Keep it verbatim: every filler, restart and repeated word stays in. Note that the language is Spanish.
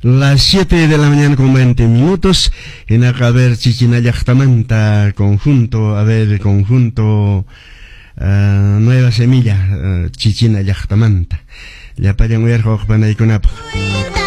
Las siete de la mañana con veinte minutos. En acá a ver Chichina Yachtamanta, conjunto, a ver, conjunto, uh, Nueva Semilla, uh, Chichina Yachtamanta. Ya para llegar a